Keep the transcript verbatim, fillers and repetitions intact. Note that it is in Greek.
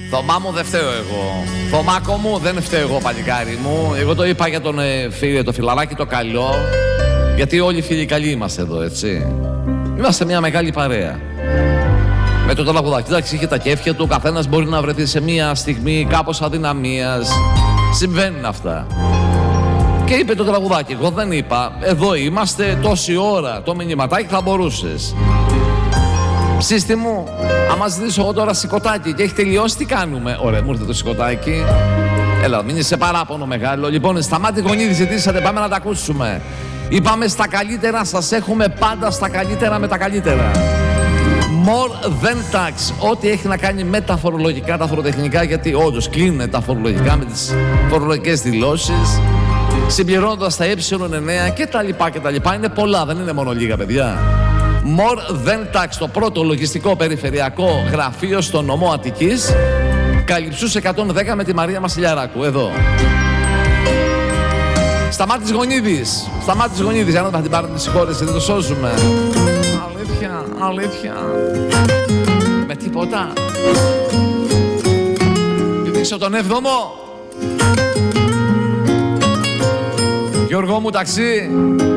Θωμά μου δεν φταίω εγώ. Θωμάκο μου δεν φταίω εγώ, παλικάρι μου. Εγώ το είπα για τον ε, φίλο, το φιλαράκι το καλό. Γιατί όλοι οι φίλοι καλοί είμαστε εδώ, έτσι. Είμαστε μια μεγάλη παρέα. Με το τραγουδάκι, εντάξει, είχε τα κέφια του. Ο καθένας μπορεί να βρεθεί σε μια στιγμή κάπως αδυναμίας. Συμβαίνουν αυτά. Και είπε το τραγουδάκι, εγώ δεν είπα. Εδώ είμαστε τόση ώρα. Το μηνυματάκι θα μπορούσες. Ψήστη μου, άμα ζητήσω εγώ τώρα σηκωτάκι και έχει τελειώσει, τι κάνουμε? Ωραία, μου ήρθε το σηκωτάκι. Έλα, μην είσαι παράπονο μεγάλο. Λοιπόν, Σταμάτη Γονίδη, ζητήσατε, πάμε να τα ακούσουμε. Είπαμε στα καλύτερα, σας έχουμε πάντα στα καλύτερα με τα καλύτερα. More than tax. Ό,τι έχει να κάνει με τα φορολογικά, τα φοροτεχνικά, γιατί όντως κλείνουν τα φορολογικά με τις φορολογικές δηλώσεις, συμπληρώνοντας τα ε εννέα και τα λοιπά και τα λοιπά. Είναι πολλά, δεν είναι μόνο λίγα, παιδιά. More than tax, το πρώτο λογιστικό περιφερειακό γραφείο στο νομό Αττικής, Καλυψούς εκατόν δέκα με τη Μαρία Μασιλιαράκου, εδώ. Σταμάτης Γονίδης, Σταμάτης Γονίδης, αν δεν θα την πάρουμε τη συγχώρεση, δεν το σώζουμε. Αλήθεια, αλήθεια. Με τίποτα. Και δείξω τον έβδομο. Γιώργο μου, ταξί.